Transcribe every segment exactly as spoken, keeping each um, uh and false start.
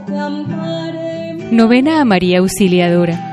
Novena a María Auxiliadora.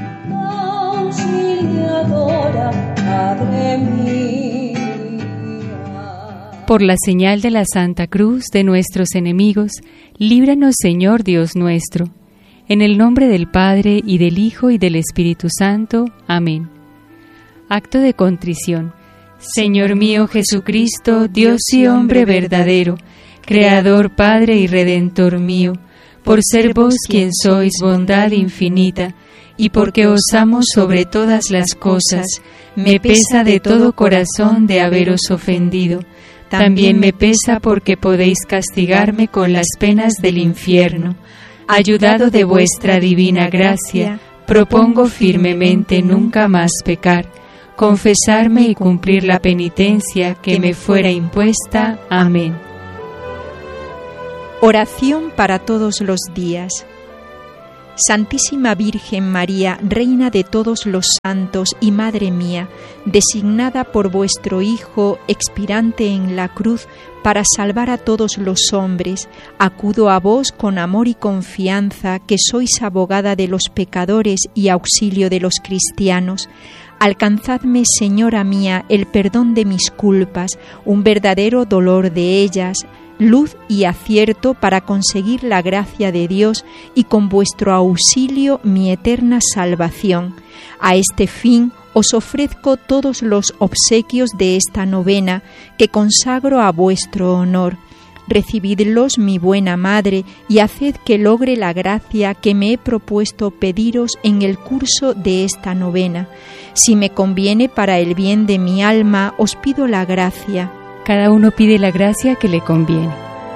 Por la señal de la Santa Cruz de nuestros enemigos, líbranos, Señor Dios nuestro. En el nombre del Padre, y del Hijo, y del Espíritu Santo. Amén. Acto de contrición. Señor mío Jesucristo, Dios y hombre verdadero, Creador, Padre y Redentor mío, por ser vos quien sois bondad infinita, y porque os amo sobre todas las cosas, me pesa de todo corazón de haberos ofendido. También me pesa porque podéis castigarme con las penas del infierno. Ayudado de vuestra divina gracia, propongo firmemente nunca más pecar, confesarme y cumplir la penitencia que me fuera impuesta. Amén. Oración para todos los días. Santísima Virgen María, Reina de todos los santos y Madre mía, designada por vuestro Hijo, expirante en la cruz, para salvar a todos los hombres, acudo a vos con amor y confianza, que sois abogada de los pecadores y auxilio de los cristianos. Alcanzadme, Señora mía, el perdón de mis culpas, un verdadero dolor de ellas, luz y acierto para conseguir la gracia de Dios y con vuestro auxilio mi eterna salvación. A este fin os ofrezco todos los obsequios de esta novena que consagro a vuestro honor. Recibidlos, mi buena Madre, y haced que logre la gracia que me he propuesto pediros en el curso de esta novena. Si me conviene para el bien de mi alma, os pido la gracia. Cada uno pide la gracia que le conviene.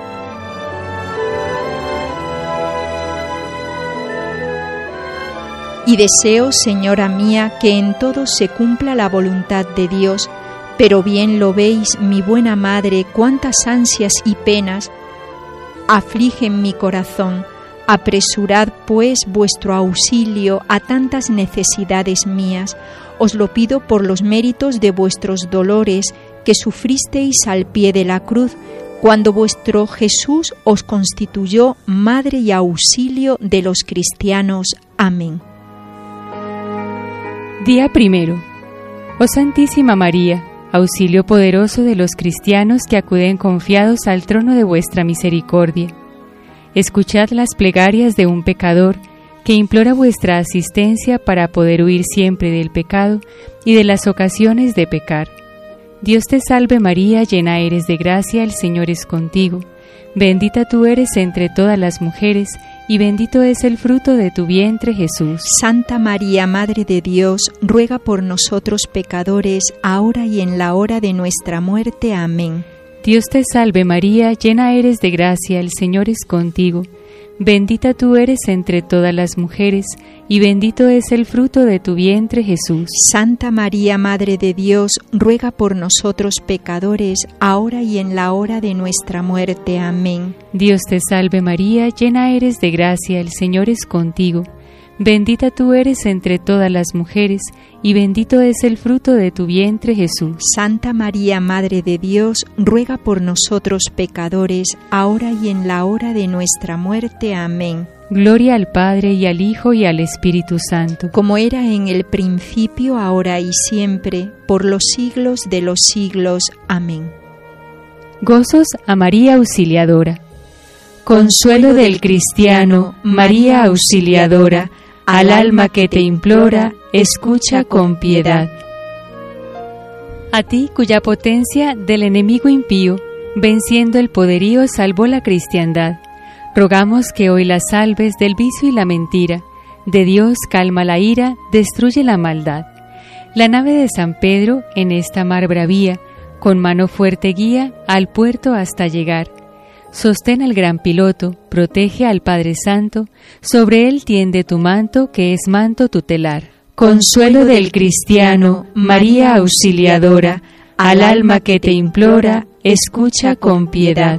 Y deseo, Señora mía, que en todo se cumpla la voluntad de Dios, pero bien lo veis, mi buena Madre, cuántas ansias y penas afligen mi corazón. Apresurad, pues, vuestro auxilio a tantas necesidades mías. Os lo pido por los méritos de vuestros dolores que sufristeis al pie de la cruz, cuando vuestro Jesús os constituyó Madre y auxilio de los cristianos. Amén. Día primero. Oh Santísima María, auxilio poderoso de los cristianos que acuden confiados al trono de vuestra misericordia. Escuchad las plegarias de un pecador que implora vuestra asistencia para poder huir siempre del pecado y de las ocasiones de pecar. Dios te salve María, llena eres de gracia, el Señor es contigo. Bendita tú eres entre todas las mujeres, y bendito es el fruto de tu vientre, Jesús. Santa María, Madre de Dios, ruega por nosotros pecadores, ahora y en la hora de nuestra muerte. Amén. Dios te salve María, llena eres de gracia, el Señor es contigo. Bendita tú eres entre todas las mujeres, y bendito es el fruto de tu vientre, Jesús. Santa María, Madre de Dios, ruega por nosotros pecadores, ahora y en la hora de nuestra muerte. Amén. Dios te salve María, llena eres de gracia, el Señor es contigo. Bendita tú eres entre todas las mujeres, y bendito es el fruto de tu vientre, Jesús. Santa María, Madre de Dios, ruega por nosotros pecadores, ahora y en la hora de nuestra muerte. Amén. Gloria al Padre, y al Hijo, y al Espíritu Santo. Como era en el principio, ahora y siempre, por los siglos de los siglos. Amén. Gozos a María Auxiliadora. Consuelo del cristiano, María Auxiliadora, al alma que te implora, escucha con piedad. A ti, cuya potencia del enemigo impío, venciendo el poderío, salvó la cristiandad, rogamos que hoy la salves del vicio y la mentira. De Dios calma la ira, destruye la maldad. La nave de San Pedro, en esta mar bravía, con mano fuerte guía al puerto hasta llegar. Sostén al gran piloto, protege al Padre Santo, sobre él tiende tu manto, que es manto tutelar. Consuelo del cristiano, María Auxiliadora, al alma que te implora, escucha con piedad.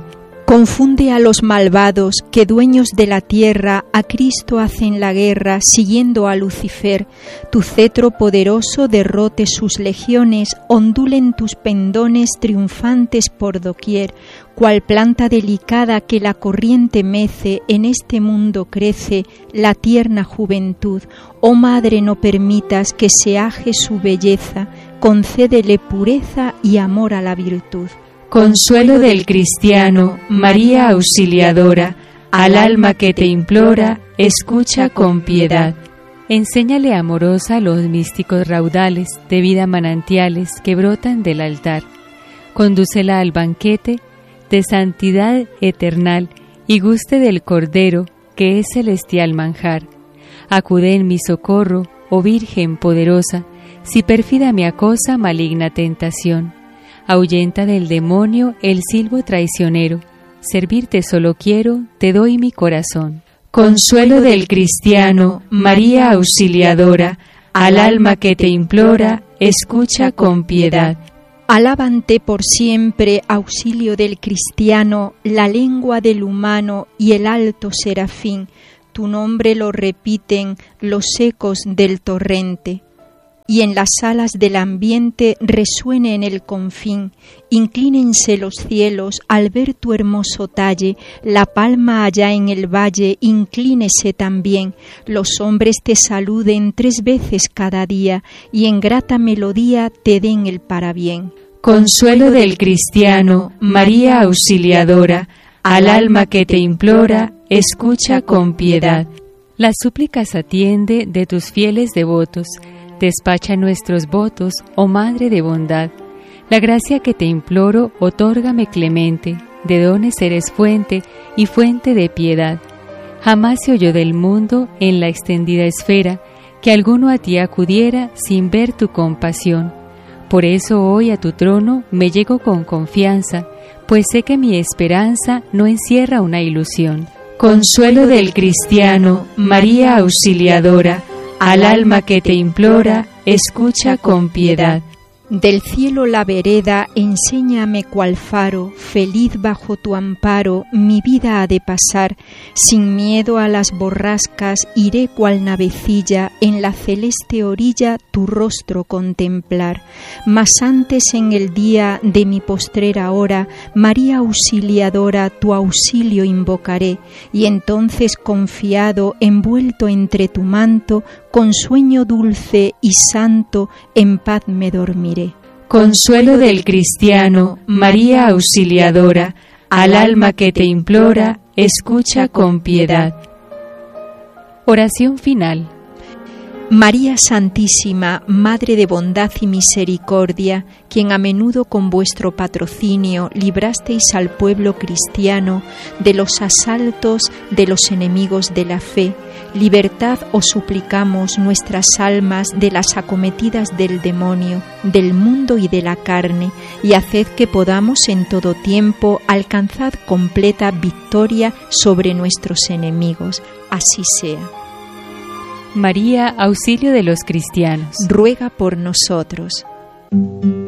Confunde a los malvados que dueños de la tierra a Cristo hacen la guerra siguiendo a Lucifer. Tu cetro poderoso derrote sus legiones, ondulen tus pendones triunfantes por doquier. Cual planta delicada que la corriente mece, en este mundo crece la tierna juventud. Oh Madre, no permitas que se aje su belleza, concédele pureza y amor a la virtud. Consuelo del cristiano, María Auxiliadora, al alma que te implora, escucha con piedad. Enséñale amorosa los místicos raudales de vida manantiales que brotan del altar. Condúcela al banquete de santidad eternal y guste del Cordero, que es celestial manjar. Acude en mi socorro, oh Virgen poderosa, si pérfida me acosa maligna tentación. Ahuyenta del demonio el silbo traicionero, servirte solo quiero, te doy mi corazón. Consuelo del cristiano, María Auxiliadora, al alma que te implora, escucha con piedad. Alábante por siempre, auxilio del cristiano, la lengua del humano y el alto serafín. Tu nombre lo repiten los ecos del torrente. Y en las alas del ambiente resuene en el confín. Inclínense los cielos al ver tu hermoso talle, la palma allá en el valle, inclínese también. Los hombres te saluden tres veces cada día, y en grata melodía te den el parabién. Consuelo del cristiano, María Auxiliadora, al alma que te implora, escucha con piedad. Las súplicas atiende de tus fieles devotos, despacha nuestros votos, oh Madre de bondad. La gracia que te imploro, otórgame clemente, de dones eres fuente y fuente de piedad. Jamás se oyó del mundo, en la extendida esfera, que alguno a ti acudiera sin ver tu compasión. Por eso hoy a tu trono me llego con confianza, pues sé que mi esperanza no encierra una ilusión. Consuelo del cristiano, María Auxiliadora, al alma que te implora, escucha con piedad. Del cielo la vereda, enséñame cual faro, feliz bajo tu amparo, mi vida ha de pasar. Sin miedo a las borrascas, iré cual navecilla, en la celeste orilla tu rostro contemplar. Mas antes en el día de mi postrera hora, María Auxiliadora, tu auxilio invocaré, y entonces confiado, envuelto entre tu manto, con sueño dulce y santo, en paz me dormiré. Consuelo del cristiano, María Auxiliadora, al alma que te implora, escucha con piedad. Oración final. María Santísima, Madre de bondad y misericordia, quien a menudo con vuestro patrocinio librasteis al pueblo cristiano de los asaltos de los enemigos de la fe, libertad os suplicamos nuestras almas de las acometidas del demonio, del mundo y de la carne, y haced que podamos en todo tiempo alcanzar completa victoria sobre nuestros enemigos. Así sea. María, auxilio de los cristianos, ruega por nosotros.